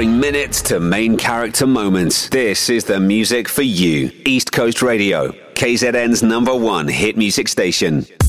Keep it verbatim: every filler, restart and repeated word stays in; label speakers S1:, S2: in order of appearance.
S1: Delivering minutes to main character moments. This is the music for you. East Coast Radio, K Z N's number one hit music station.